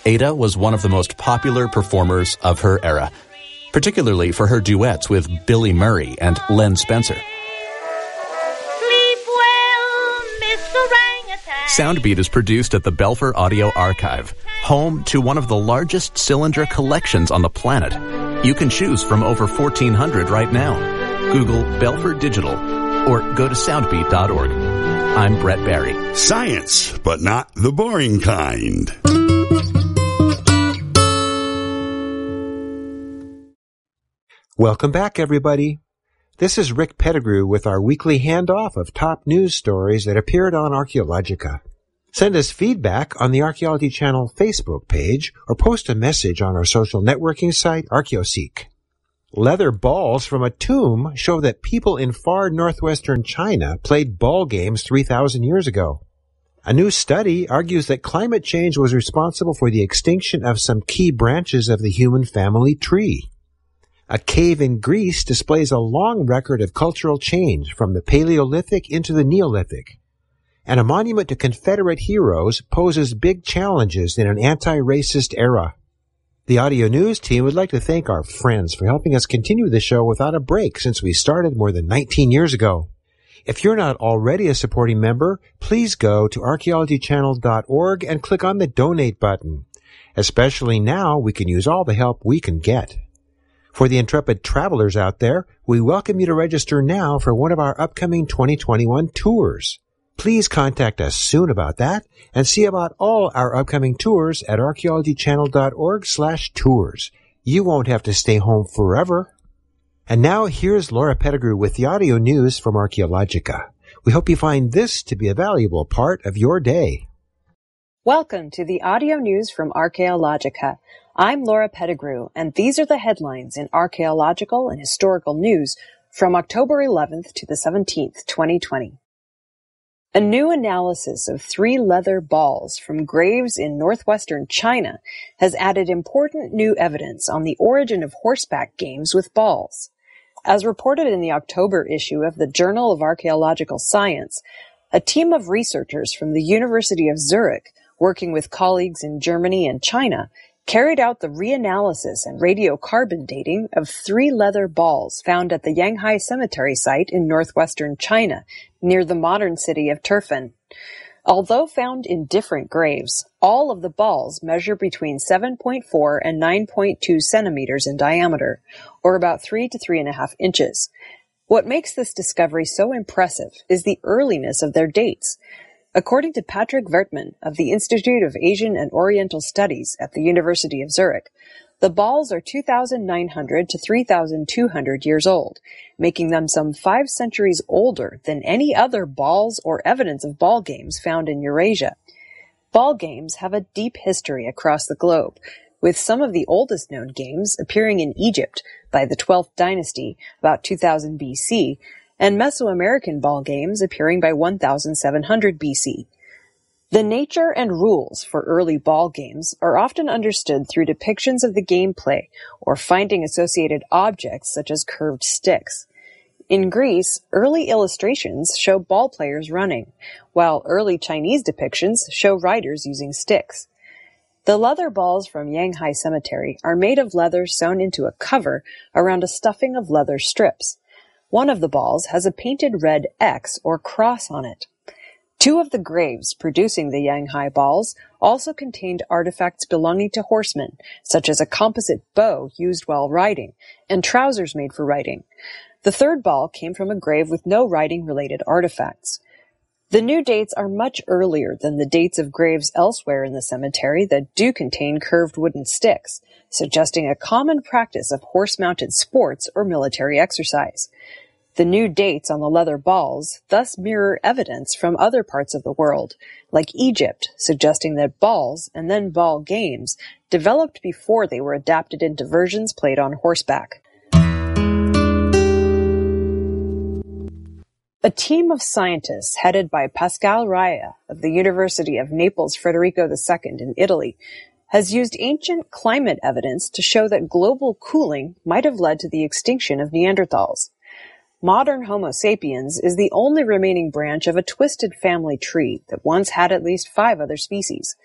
Ada was one of the most popular performers of her era, particularly for her duets with Billy Murray and Len Spencer. Sleep well, Mr. Orangutan. Soundbeat is produced at the Belfer Audio Archive, home to one of the largest cylinder collections on the planet. You can choose from over 1,400 right now. Google Belfer Digital or go to soundbeat.org. I'm Brett Barry. Science, but not the boring kind. Welcome back, everybody. This is Rick Pettigrew with our weekly handoff of top news stories that appeared on Archaeologica. Send us feedback on the Archaeology Channel Facebook page or post a message on our social networking site, ArchaeoSeek. Leather balls from a tomb show that people in far northwestern China played ball games 3,000 years ago. A new study argues that climate change was responsible for the extinction of some key branches of the human family tree. A cave in Greece displays a long record of cultural change from the Paleolithic into the Neolithic. And a monument to Confederate heroes poses big challenges in an anti-racist era. The audio news team would like to thank our friends for helping us continue the show without a break since we started more than 19 years ago. If you're not already a supporting member, please go to archaeologychannel.org and click on the donate button. Especially now, we can use all the help we can get. For the intrepid travelers out there, we welcome you to register now for one of our upcoming 2021 tours. Please contact us soon about that and see about all our upcoming tours at archaeologychannel.org/tours. You won't have to stay home forever. And now here's Laura Pettigrew with the audio news from Archaeologica. We hope you find this to be a valuable part of your day. Welcome to the audio news from Archaeologica. I'm Laura Pettigrew, and these are the headlines in archaeological and historical news from October 11th to the 17th, 2020. A new analysis of 3 leather balls from graves in northwestern China has added important new evidence on the origin of horseback games with balls. As reported in the October issue of the Journal of Archaeological Science, a team of researchers from the University of Zurich, working with colleagues in Germany and China, carried out the reanalysis and radiocarbon dating of 3 leather balls found at the Yanghai Cemetery site in northwestern China, near the modern city of Turfan. Although found in different graves, all of the balls measure between 7.4 and 9.2 centimeters in diameter, or about 3 to 3.5 inches. What makes this discovery so impressive is the earliness of their dates. According to Patrick Wertmann of the Institute of Asian and Oriental Studies at the University of Zurich, the balls are 2,900 to 3,200 years old, making them some 5 centuries older than any other balls or evidence of ball games found in Eurasia. Ball games have a deep history across the globe, with some of the oldest known games appearing in Egypt by the 12th dynasty, about 2000 BC, and Mesoamerican ball games appearing by 1700 BC. The nature and rules for early ball games are often understood through depictions of the gameplay or finding associated objects such as curved sticks. In Greece, early illustrations show ball players running, while early Chinese depictions show riders using sticks. The leather balls from Yanghai Cemetery are made of leather sewn into a cover around a stuffing of leather strips. One of the balls has a painted red X or cross on it. 2 of the graves producing the Yanghai balls also contained artifacts belonging to horsemen, such as a composite bow used while riding, and trousers made for riding. The 3rd ball came from a grave with no riding-related artifacts. The new dates are much earlier than the dates of graves elsewhere in the cemetery that do contain curved wooden sticks, suggesting a common practice of horse-mounted sports or military exercise. The new dates on the leather balls thus mirror evidence from other parts of the world, like Egypt, suggesting that balls, and then ball games, developed before they were adapted into versions played on horseback. A team of scientists headed by Pascal Raya of the University of Naples Federico II in Italy has used ancient climate evidence to show that global cooling might have led to the extinction of Neanderthals. Modern Homo sapiens is the only remaining branch of a twisted family tree that once had at least 5 other species.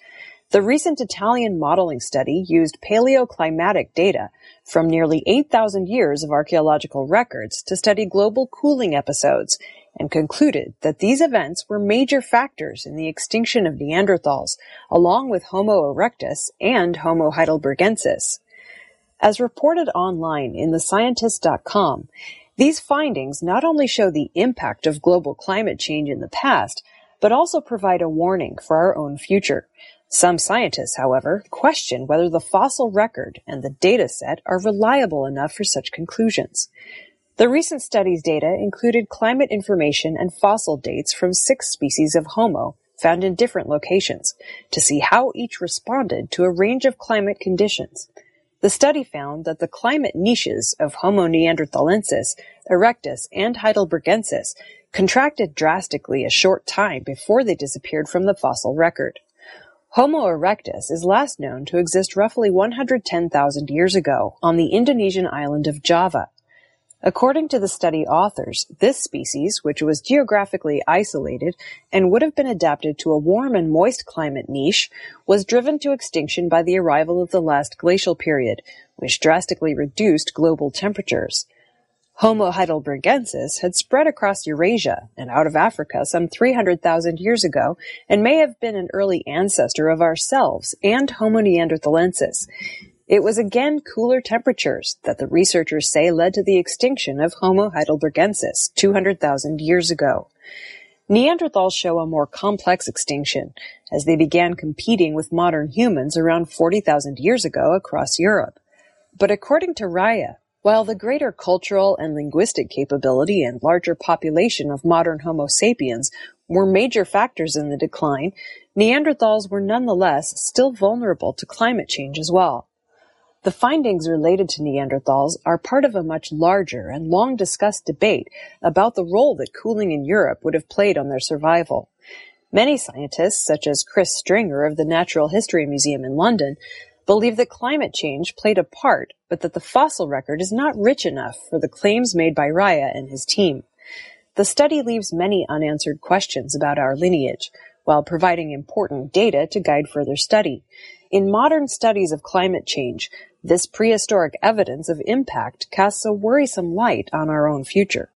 The recent Italian modeling study used paleoclimatic data from nearly 8,000 years of archaeological records to study global cooling episodes and concluded that these events were major factors in the extinction of Neanderthals, along with Homo erectus and Homo heidelbergensis. As reported online in thescientist.com, these findings not only show the impact of global climate change in the past, but also provide a warning for our own future. Some scientists, however, question whether the fossil record and the data set are reliable enough for such conclusions. The recent study's data included climate information and fossil dates from 6 species of Homo found in different locations to see how each responded to a range of climate conditions. The study found that the climate niches of Homo neanderthalensis, erectus, and heidelbergensis contracted drastically a short time before they disappeared from the fossil record. Homo erectus is last known to exist roughly 110,000 years ago on the Indonesian island of Java. According to the study authors, this species, which was geographically isolated and would have been adapted to a warm and moist climate niche, was driven to extinction by the arrival of the last glacial period, which drastically reduced global temperatures. Homo heidelbergensis had spread across Eurasia and out of Africa some 300,000 years ago and may have been an early ancestor of ourselves and Homo neanderthalensis. It was again cooler temperatures that the researchers say led to the extinction of Homo heidelbergensis 200,000 years ago. Neanderthals show a more complex extinction, as they began competing with modern humans around 40,000 years ago across Europe. But according to Raya, while the greater cultural and linguistic capability and larger population of modern Homo sapiens were major factors in the decline, Neanderthals were nonetheless still vulnerable to climate change as well. The findings related to Neanderthals are part of a much larger and long-discussed debate about the role that cooling in Europe would have played on their survival. Many scientists, such as Chris Stringer of the Natural History Museum in London, believe that climate change played a part, but that the fossil record is not rich enough for the claims made by Raya and his team. The study leaves many unanswered questions about our lineage, while providing important data to guide further study. In modern studies of climate change, this prehistoric evidence of impact casts a worrisome light on our own future.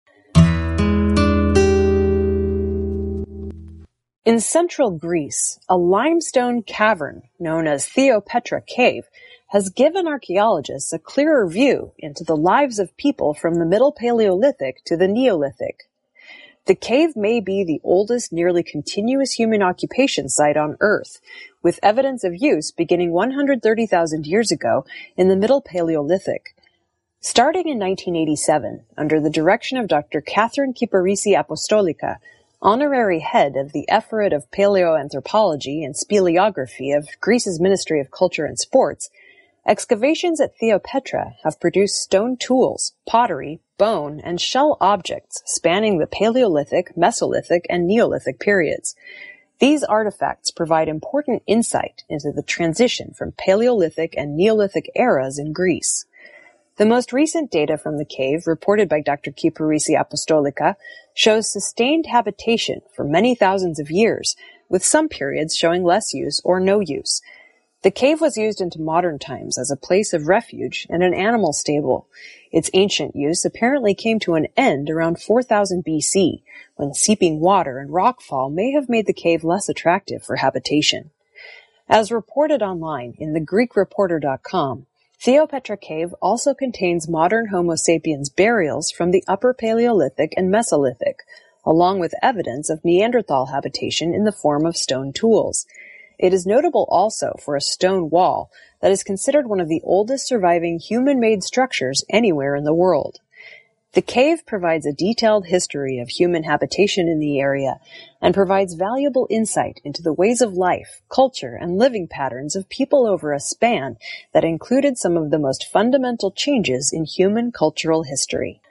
In central Greece, a limestone cavern known as Theopetra Cave has given archaeologists a clearer view into the lives of people from the Middle Paleolithic to the Neolithic. The cave may be the oldest nearly continuous human occupation site on Earth, with evidence of use beginning 130,000 years ago in the Middle Paleolithic. Starting in 1987, under the direction of Dr. Catherine Kyparisi Apostolika, honorary head of the Ephorate of Paleoanthropology and Speleography of Greece's Ministry of Culture and Sports, excavations at Theopetra have produced stone tools, pottery, bone, and shell objects spanning the Paleolithic, Mesolithic, and Neolithic periods. These artifacts provide important insight into the transition from Paleolithic and Neolithic eras in Greece. The most recent data from the cave, reported by Dr. Kyparisi Apostolika, shows sustained habitation for many thousands of years, with some periods showing less use or no use. The cave was used into modern times as a place of refuge and an animal stable. Its ancient use apparently came to an end around 4000 BC, when seeping water and rockfall may have made the cave less attractive for habitation. As reported online in thegreekreporter.com, Theopetra Cave also contains modern Homo sapiens burials from the Upper Paleolithic and Mesolithic, along with evidence of Neanderthal habitation in the form of stone tools. It is notable also for a stone wall that is considered one of the oldest surviving human-made structures anywhere in the world. The cave provides a detailed history of human habitation in the area and provides valuable insight into the ways of life, culture, and living patterns of people over a span that included some of the most fundamental changes in human cultural history.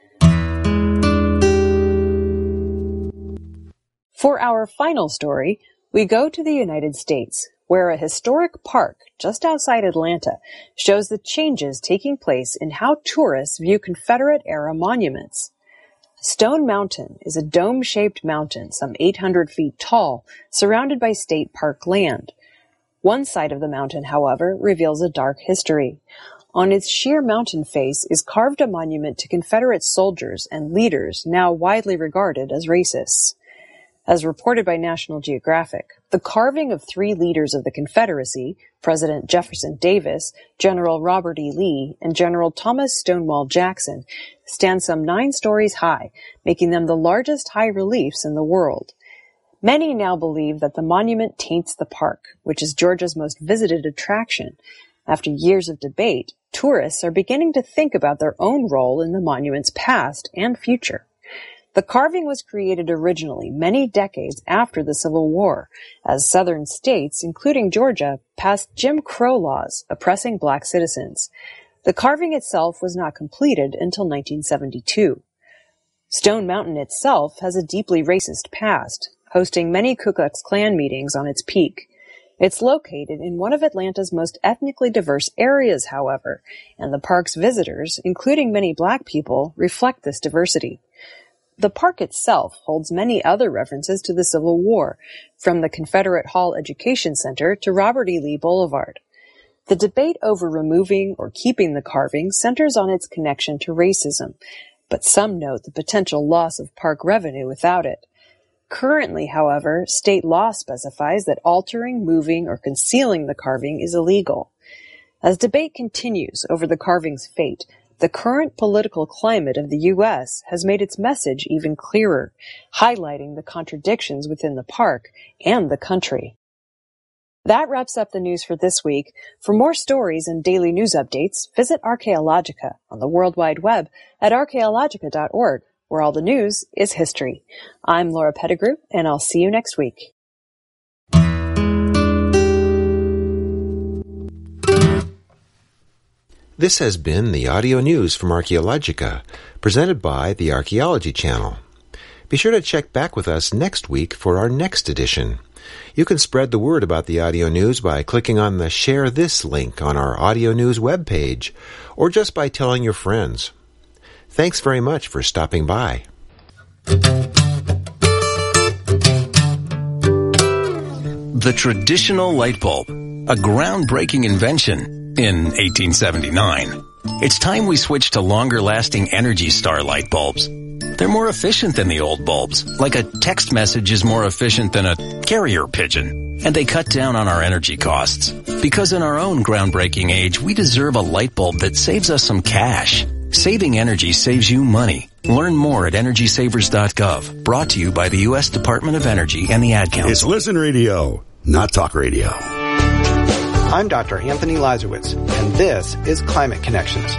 For our final story, we go to the United States, where a historic park just outside Atlanta shows the changes taking place in how tourists view Confederate-era monuments. Stone Mountain is a dome-shaped mountain some 800 feet tall, surrounded by state park land. One side of the mountain, however, reveals a dark history. On its sheer mountain face is carved a monument to Confederate soldiers and leaders now widely regarded as racists. As reported by National Geographic, the carving of 3 leaders of the Confederacy, President Jefferson Davis, General Robert E. Lee, and General Thomas Stonewall Jackson, stands some 9 stories high, making them the largest high reliefs in the world. Many now believe that the monument taints the park, which is Georgia's most visited attraction. After years of debate, tourists are beginning to think about their own role in the monument's past and future. The carving was created originally many decades after the Civil War, as southern states, including Georgia, passed Jim Crow laws oppressing black citizens. The carving itself was not completed until 1972. Stone Mountain itself has a deeply racist past, hosting many Ku Klux Klan meetings on its peak. It's located in one of Atlanta's most ethnically diverse areas, however, and the park's visitors, including many black people, reflect this diversity. The park itself holds many other references to the Civil War, from the Confederate Hall Education Center to Robert E. Lee Boulevard. The debate over removing or keeping the carving centers on its connection to racism, but some note the potential loss of park revenue without it. Currently, however, state law specifies that altering, moving, or concealing the carving is illegal. As debate continues over the carving's fate, the current political climate of the U.S. has made its message even clearer, highlighting the contradictions within the park and the country. That wraps up the news for this week. For more stories and daily news updates, visit Archaeologica on the World Wide Web at archaeologica.org, where all the news is history. I'm Laura Pettigrew, and I'll see you next week. This has been the audio news from Archaeologica, presented by the Archaeology Channel. Be sure to check back with us next week for our next edition. You can spread the word about the audio news by clicking on the Share This link on our audio news webpage, or just by telling your friends. Thanks very much for stopping by. The traditional light bulb, a groundbreaking invention in 1879. It's time we switch to longer-lasting Energy Star light bulbs. They're more efficient than the old bulbs, like a text message is more efficient than a carrier pigeon. And they cut down on our energy costs. Because in our own groundbreaking age, we deserve a light bulb that saves us some cash. Saving energy saves you money. Learn more at EnergySavers.gov. Brought to you by the U.S. Department of Energy and the Ad Council. It's Listen Radio, not Talk Radio. I'm Dr. Anthony Lazarowitz, and this is Climate Connections.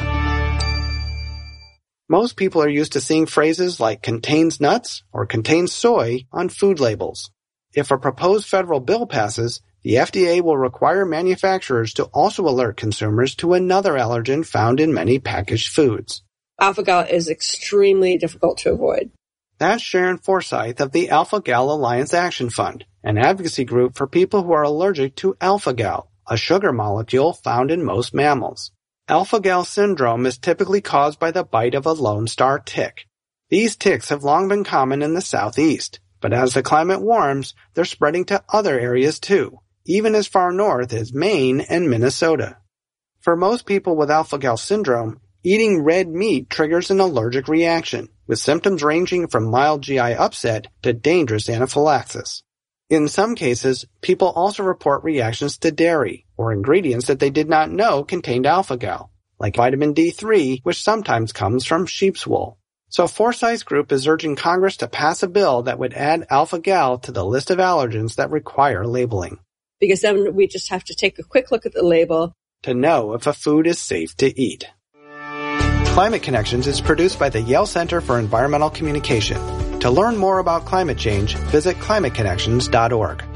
Most people are used to seeing phrases like contains nuts or contains soy on food labels. If a proposed federal bill passes, the FDA will require manufacturers to also alert consumers to another allergen found in many packaged foods. Alpha-gal is extremely difficult to avoid. That's Sharon Forsyth of the Alpha-gal Alliance Action Fund, an advocacy group for people who are allergic to alpha-gal, a sugar molecule found in most mammals. Alpha-gal syndrome is typically caused by the bite of a Lone Star tick. These ticks have long been common in the southeast, but as the climate warms, they're spreading to other areas too, even as far north as Maine and Minnesota. For most people with alpha-gal syndrome, eating red meat triggers an allergic reaction, with symptoms ranging from mild GI upset to dangerous anaphylaxis. In some cases, people also report reactions to dairy or ingredients that they did not know contained alpha-gal, like vitamin D3, which sometimes comes from sheep's wool. So Forsyth's group is urging Congress to pass a bill that would add alpha-gal to the list of allergens that require labeling. Because then we just have to take a quick look at the label to know if a food is safe to eat. Climate Connections is produced by the Yale Center for Environmental Communication. To learn more about climate change, visit climateconnections.org.